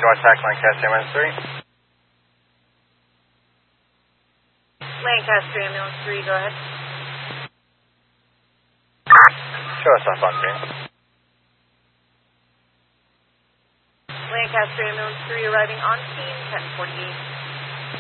contact Lancaster Ambulance 3. Lancaster Ambulance 3, go ahead. Show us off on screen. Lancaster Ambulance 3 arriving on scene, 1048.